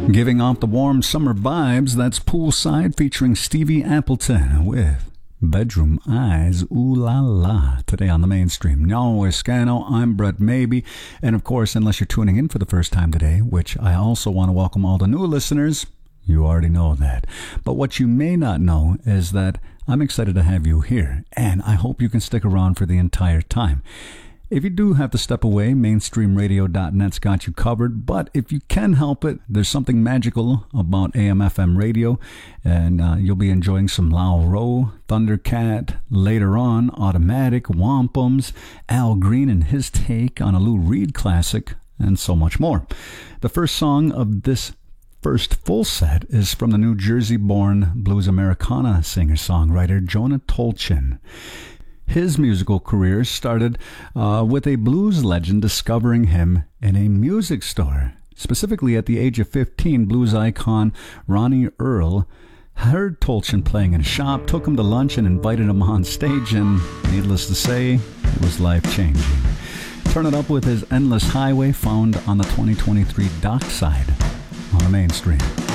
Giving off the warm summer vibes, that's Poolside featuring Stevie Appleton with Bedroom Eyes, Ooh La La, today on the mainstream. Now with Scano, I'm Brett Maybe, and of course, unless you're tuning in for the first time today, which I also want to welcome all the new listeners, you already know that. But what you may not know is that I'm excited to have you here, and I hope you can stick around for the entire time. If you do have to step away, mainstreamradio.net's got you covered, but if you can help it, there's something magical about AM/FM radio, and you'll be enjoying some Lau Rowe, Thundercat, later on, Automatic, Wampums, Al Green and his take on a Lou Reed classic, and so much more. The first song of this first full set is from the New Jersey-born blues Americana singer-songwriter Jonah Tolchin. His musical career started with a blues legend discovering him in a music store. Specifically, at the age of 15, blues icon Ronnie Earl heard Tolchin playing in a shop, took him to lunch, and invited him on stage, and needless to say, it was life-changing. Turn it up with his Endless Highway, found on the 2023 Dockside on the mainstream.